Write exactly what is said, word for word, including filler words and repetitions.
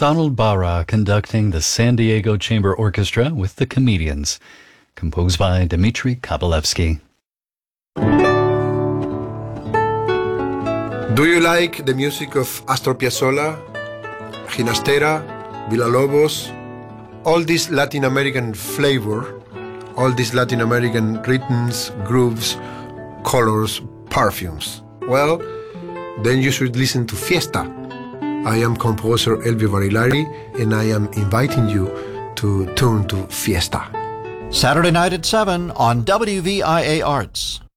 Donald Barra conducting the San Diego Chamber Orchestra with the Comedians, composed by Dmitri Kabalevsky. Do you like the music of Astor Piazzolla, Ginastera, Villalobos, all this Latin American flavor, all these Latin American rhythms, grooves, colors, perfumes? Well, then you should listen to Fiesta. I am composer Elvio Barilari, and I am inviting you to tune to Fiesta. Saturday night at seven on W V I A Arts.